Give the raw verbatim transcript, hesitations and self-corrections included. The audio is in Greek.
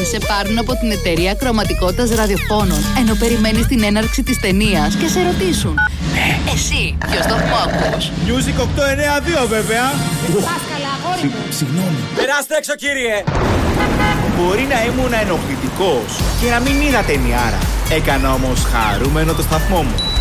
Αν σε πάρουν από την εταιρεία κρωματικότητας ραδιοφώνων, ενώ περιμένεις την έναρξη της ταινίας και σε ρωτήσουν εσύ, ποιο σταθμό ακούς? Music οκτακόσια ενενήντα δύο βέβαια. Πάσκαλα, αγόρι μου. Συγγνώμη. Περάστε έξω, κύριε. Μπορεί να ήμουν ενοχλητικός και να μην είδα ταινιάρα. Έκανα όμως χαρούμενο το σταθμό μου.